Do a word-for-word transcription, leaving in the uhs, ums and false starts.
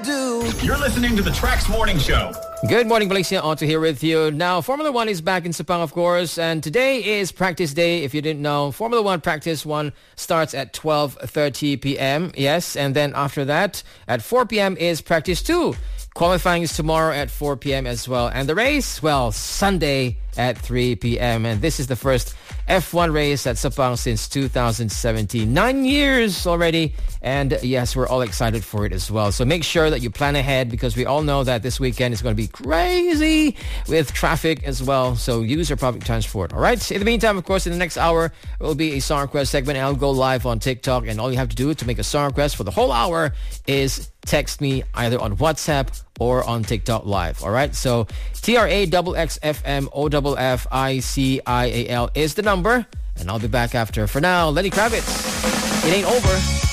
do. You're listening to the Trax Morning Show. Good morning, Valencia. Otto here with you. Now, Formula One is back in Sepang, of course, and today is practice day. If you didn't know, Formula One practice one starts at twelve thirty p.m. Yes, and then after that, at four p.m. is practice two. Qualifying is tomorrow at four p.m. as well. And the race, well, Sunday at three p.m. And this is the first F one race at Sepang since two thousand seventeen. Nine years already. And yes, we're all excited for it as well. So make sure that you plan ahead because we all know that this weekend is going to be crazy with traffic as well. So use your public transport. All right. In the meantime, of course, in the next hour, it will be a song request segment. And I'll go live on TikTok. And all you have to do to make a song request for the whole hour is text me either on WhatsApp or on TikTok Live. All right. So T R A X X F M O F F I C I A L is the number. And I'll be back after. For now, Lenny Kravitz. It ain't over.